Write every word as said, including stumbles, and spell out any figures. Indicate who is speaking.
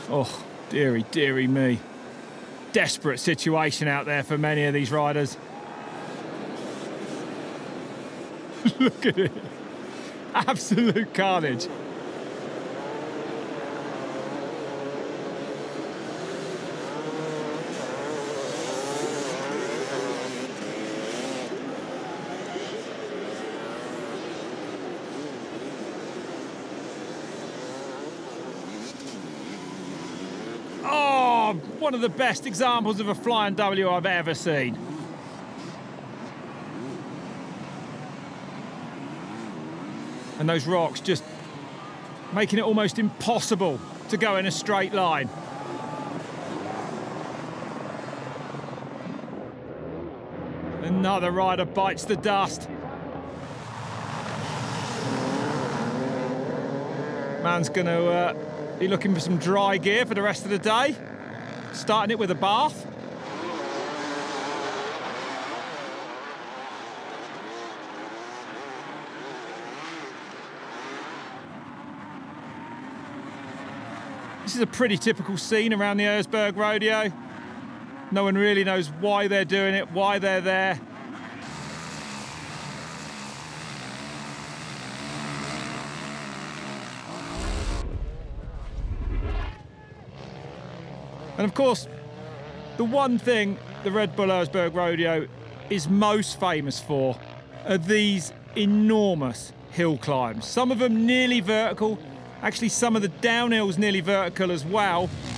Speaker 1: Oh, dearie, dearie me. Desperate situation out there for many of these riders. Look at it. Absolute carnage. Oh, one of the best examples of a flying W I've ever seen. And those rocks just making it almost impossible to go in a straight line. Another rider bites the dust. Man's going to uh, be looking for some dry gear for the rest of the day. Starting it with a bath. This is a pretty typical scene around the Erzberg Rodeo. No one really knows why they're doing it, why they're there. And of course, the one thing the Red Bull Erzberg Rodeo is most famous for are these enormous hill climbs. Some of them nearly vertical. Actually, some of the downhills nearly vertical as well.